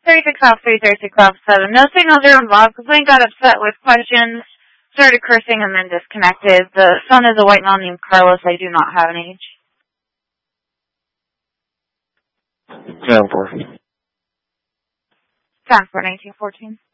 36 off 3, 36 off 7. No signals are involved. Complaint got upset with questions, started cursing, and then disconnected. The son is a white male named Carlos. I do not have an age. 10-4. 10-4, 1914.